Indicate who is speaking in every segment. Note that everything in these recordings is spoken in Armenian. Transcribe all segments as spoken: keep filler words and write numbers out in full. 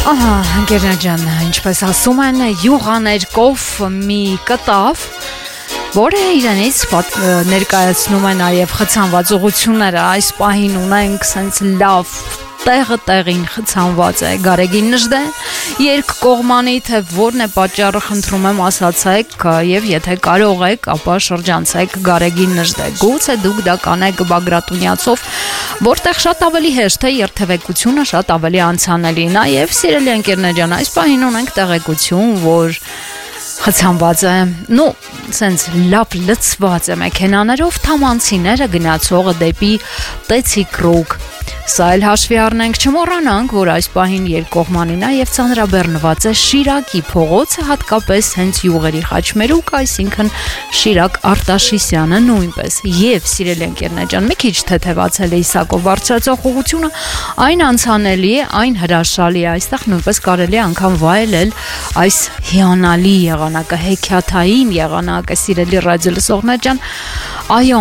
Speaker 1: Ահա, ընկերնաջան, ինչպես ասում են, յուղաներկով մի կտավ, որը իրանից ներկայացնում է նաև խցանված ուղղությունները, այս պահին ունենք սենց լավ տեղը տեղին խցանված է Գարեգին Նժդեն, երկկողմանի, թե որն է պատճառը խնդրում եմ ասացեք եւ եթե կարող եք, ապա շրջանցեք Գարեգին Նժդեն, գուցե դուք դա կանեք Բագրատունյացով, որտեղ շատ ավելի հեշտ է, երթևեկությունը շատ ավելի անցանելի, նաեւ սիրելի ընկերներ, այս պահին ունենք տեղեկություն, որ խցանված է, նու, սենց լավ լցված է մեքենաներով թամանցիները գնացողը դեպի Տեցիկրուկ, սա էլ հաշվի առնենք չմոռանանք, որ այս պահին երկկողմանի նաև ծանրաբեռնված է Շիրակի փողոցը, հատկապես հենց յուղերի խաչմերուկ, այսինքն Շիրակ Արտաշիսյանը նույնպես, եւ սիրելի ընկերներ ջան, մի քիչ թեթևացել է Իսակով բարձրացող ուղղությունը, այն անցանելի է, այն հրաշալի է, այստեղ նույնպես կարելի է անգամ վայելել այս հիանալի եղանակը, հեքիաթային եղանակը, սիրելի ռադիոլսողներ ջան, այո,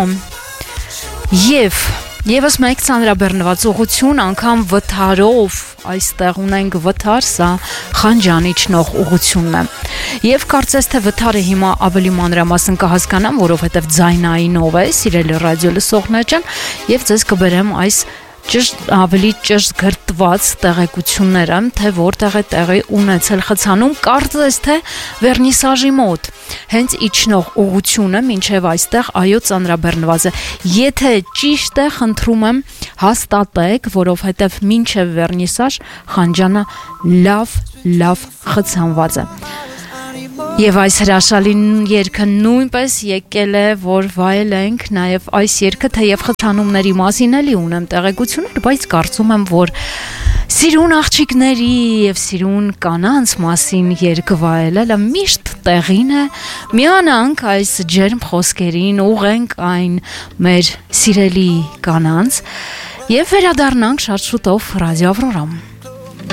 Speaker 1: եւ Եվս մեկ ծանրաբեռնված ուղղություն, անգամ վթարով, այստեղ ունենք վթար, սա Խանջանի իջնող ուղղությունն է։ Եվ կարծես թե վթարը հիմա ավելի մանրամասն կհասկանամ, որովհետև ձայնայինով է, սիրելի ռադիոլսողներ ջան, եւ ձեզ կբերեմ այս ճշտ ավելի ճշտ գրտված տեղեկությունները, թե որտեղ է տեղի ունեցել խցանում, կարծես թե վերնիսաժի մոտ։ Հենց իջնող ուղղությունը մինչև այստեղ այո ծանրաբեռնված է։ Եթե ճիշտ է, խնդրում եմ հաստատեք, որովհետև մինչև վերնիսաժ Խանջանը լավ, լավ խցանված է։ Եվ այս հրաշալի երգը նույնպես եկել է, որ վայելենք, նաև այս երգը թեև խցանումների մասին էլի ունեմ տեղեկություններ, բայց կարծում եմ, որ սիրուն աղջիկների եւ սիրուն կանանց մասին երգը վայելելը միշտ տեղին է, միանանք այս ջերմ խոսքերին, ուղենք այն մեր սիրելի կանանց եւ վերադառնանք շատ շուտով Ռադիո Ավրորամ։